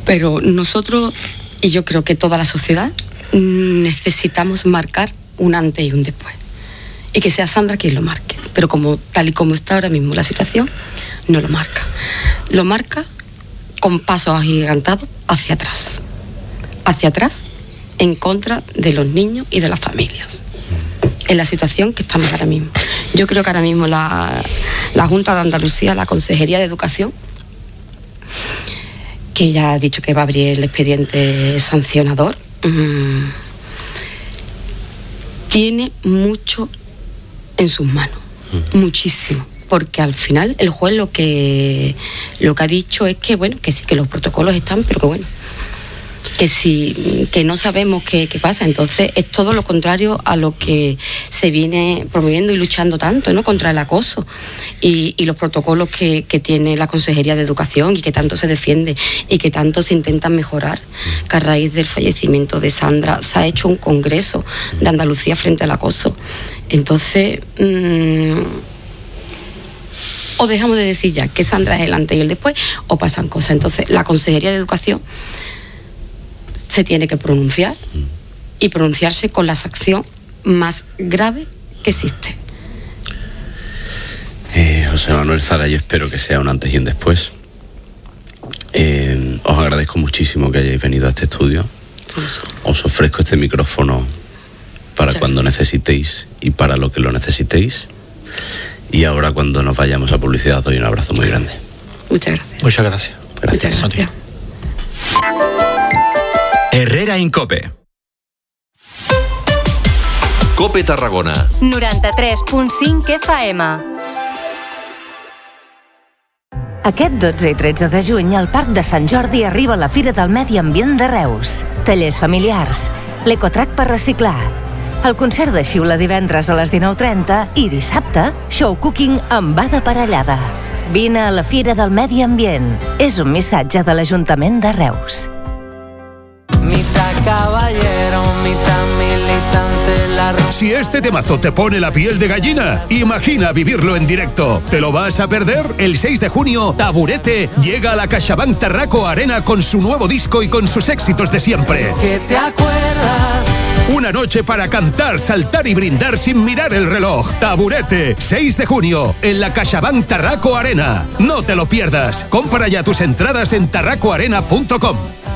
Pero nosotros, y yo creo que toda la sociedad, necesitamos marcar un antes y un después. Y que sea Sandra quien lo marque. Pero tal y como está ahora mismo la situación, no lo marca. Lo marca con pasos agigantados hacia atrás. Hacia atrás, en contra de los niños y de las familias. En la situación que estamos ahora mismo. Yo creo que ahora mismo la Junta de Andalucía, la Consejería de Educación, que ya ha dicho que va a abrir el expediente sancionador, tiene mucho en sus manos, muchísimo, porque al final el juez lo que ha dicho es que bueno, que sí, que los protocolos están, pero que bueno, que no sabemos qué pasa. Entonces es todo lo contrario a lo que se viene promoviendo y luchando tanto, ¿no?, contra el acoso y los protocolos que tiene la Consejería de Educación y que tanto se defiende y que tanto se intentan mejorar. Que a raíz del fallecimiento de Sandra se ha hecho un congreso de Andalucía frente al acoso. Entonces o dejamos de decir ya que Sandra es el antes y el después, o pasan cosas. Entonces la Consejería de Educación se tiene que pronunciar y pronunciarse con la sanción más grave que existe. José Manuel Zara, yo espero que sea un antes y un después. Os agradezco muchísimo que hayáis venido a este estudio. Os ofrezco este micrófono para cuando necesitéis y para lo que lo necesitéis. Y ahora, cuando nos vayamos a publicidad, os doy un abrazo muy grande. Muchas gracias. Muchas gracias. Gracias. Muchas gracias. Herrera en COPE. COPE Tarragona 93.5 FM. Aquest 12 i 13 de juny al Parc de Sant Jordi arriba la Fira del Medi Ambient de Reus. Tallers familiars, l'ecotrack per reciclar, el concert de xiula divendres a les 19:30 i dissabte, show cooking amb bada parellada. Vine a la Fira del Medi Ambient. És un missatge de l'Ajuntament de Reus. Mitad caballero, mitad militante, la... Si este temazo te pone la piel de gallina, imagina vivirlo en directo. ¿Te lo vas a perder? El 6 de junio, Taburete llega a la CaixaBank Tarraco Arena con su nuevo disco y con sus éxitos de siempre. ¿Qué te acuerdas? Una noche para cantar, saltar y brindar sin mirar el reloj. Taburete, 6 de junio, en la CaixaBank Tarraco Arena. No te lo pierdas. Compra ya tus entradas en tarracoarena.com.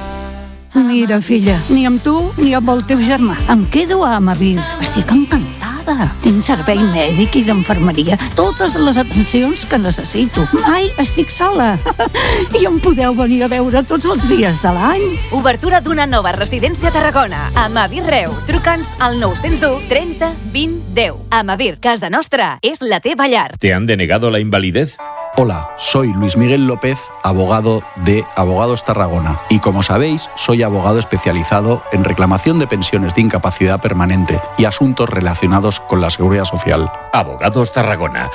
Mira, filla, ni amb tu ni amb el teu germà. Em quedo a Amavir. Estic encantada. Tinc servei mèdic i d'infermeria. Totes les atencions que necessito. Mai estic sola. I em podeu venir a veure tots els dies de l'any. Obertura d'una nova residència a Tarragona. Amavir Reu. Truca'ns al 901 30 20 10. Amavir, casa nostra, és la teva llar. ¿Te han denegado la invalidez? Hola, soy Luis Miguel López, abogado de Abogados Tarragona, y como sabéis, soy abogado especializado en reclamación de pensiones de incapacidad permanente y asuntos relacionados con la seguridad social. Abogados Tarragona,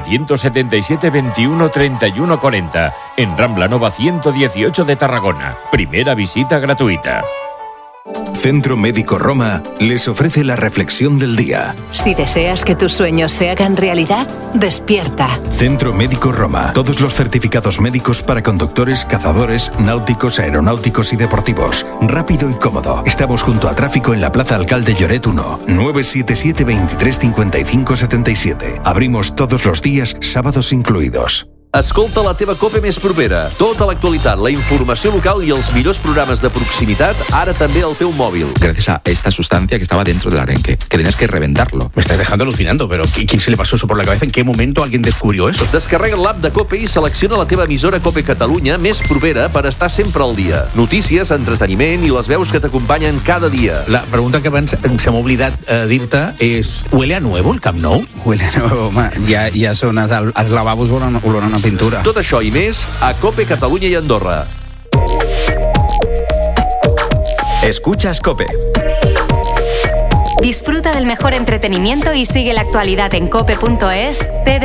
977 21 31 40, en Rambla Nova 118 de Tarragona. Primera visita gratuita. Centro Médico Roma les ofrece la reflexión del día. Si deseas que tus sueños se hagan realidad, despierta. Centro Médico Roma. Todos los certificados médicos para conductores, cazadores, náuticos, aeronáuticos y deportivos. Rápido y cómodo. Estamos junto a Tráfico en la Plaza Alcalde Lloret 1. 977 23 55 77. Abrimos todos los días, sábados incluidos. Escolta la teva COPE més propera. Tota l'actualitat, la informació local i els millors programes de proximitat, ara també al teu mòbil. Gracias a esta sustancia que estaba dentro del arenque, que tenías que reventarlo. Me estás dejando alucinando, pero ¿quién se le pasó eso por la cabeza? ¿En qué momento alguien descubrió eso? Descarrega l'app de COPE i selecciona la teva emissora COPE Catalunya més propera per estar sempre al dia. Notícies, entreteniment i les veus que t'acompanyen cada dia. La pregunta que abans se m'ha oblidat dir-te és: ¿huele a nuevo el Camp Nou? Huele a nuevo, home, ja són els lavabos olorant a pintura. Tot això i més a COPE Catalunya i Andorra. Escuchas COPE. Disfruta del mejor entretenimiento y sigue la actualidad en cope.es.